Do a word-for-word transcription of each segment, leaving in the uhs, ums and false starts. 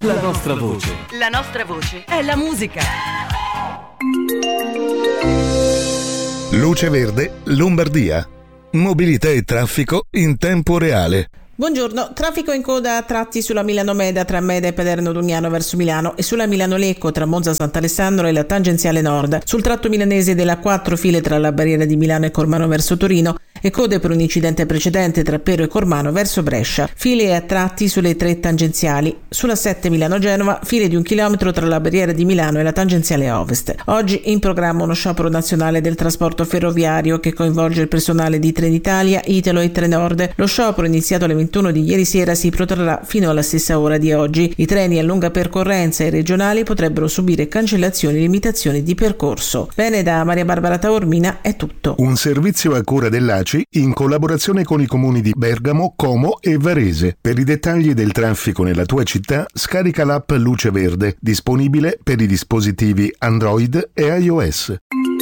La nostra voce. La nostra voce è la musica. Luce Verde, Lombardia. Mobilità e traffico in tempo reale. Buongiorno, traffico in coda a tratti sulla Milano-Meda tra Meda e Paderno-Dugnano verso Milano e sulla Milano-Lecco tra Monza Sant'Alessandro e la tangenziale nord. Sul tratto milanese della quattro file tra la barriera di Milano e Cormano verso Torino e code per un incidente precedente tra Pero e Cormano verso Brescia. File a tratti sulle tre tangenziali. Sulla sette Milano-Genova, file di un chilometro tra la barriera di Milano e la tangenziale ovest. Oggi in programma uno sciopero nazionale del trasporto ferroviario che coinvolge il personale di Trenitalia, Italo e Trenord. Lo sciopero, iniziato alle ventuno di ieri sera, si protrarrà fino alla stessa ora di oggi. I treni a lunga percorrenza e regionali potrebbero subire cancellazioni e limitazioni di percorso. Bene, da Maria Barbara Taormina è tutto. Un servizio a cura dell'A C I in collaborazione con i comuni di Bergamo, Como e Varese. Per i dettagli del traffico nella tua città, scarica l'app Luce Verde, disponibile per i dispositivi Android e iOS.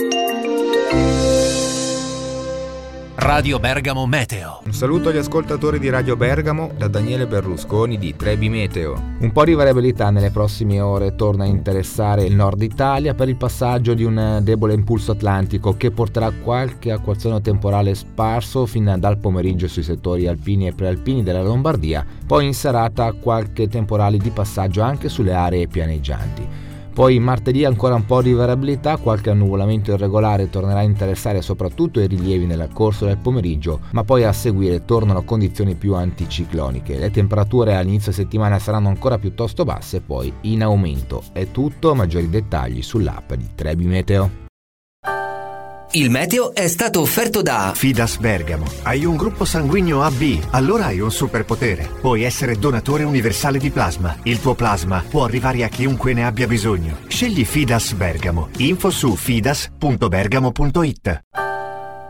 Radio Bergamo Meteo. Un saluto agli ascoltatori di Radio Bergamo da Daniele Berlusconi di Trebi Meteo. Un po' di variabilità nelle prossime ore torna a interessare il nord Italia per il passaggio di un debole impulso atlantico che porterà qualche acquazzone temporale sparso fin dal pomeriggio sui settori alpini e prealpini della Lombardia, poi in serata qualche temporale di passaggio anche sulle aree pianeggianti. Poi martedì ancora un po' di variabilità, qualche annuvolamento irregolare tornerà a interessare soprattutto i rilievi nel corso del pomeriggio, ma poi a seguire tornano condizioni più anticicloniche. Le temperature all'inizio settimana saranno ancora piuttosto basse, poi in aumento. È tutto, maggiori dettagli sull'app di Trebi Meteo. Il meteo è stato offerto da Fidas Bergamo. Hai un gruppo sanguigno A B, allora hai un superpotere. Puoi essere donatore universale di plasma. Il tuo plasma può arrivare a chiunque ne abbia bisogno. Scegli Fidas Bergamo. Info su fidas punto bergamo punto it.